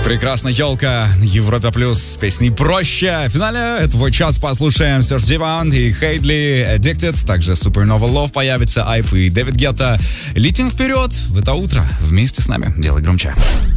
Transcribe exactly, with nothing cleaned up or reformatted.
Прекрасная елка на Европе Плюс с песней «Проще». В финале этого часа послушаем Серж Диван и Хейдли Addicted. Также Supernova Love появится, Айф и Дэвид Гетта. Летим вперед в это утро вместе с нами. Делай громче.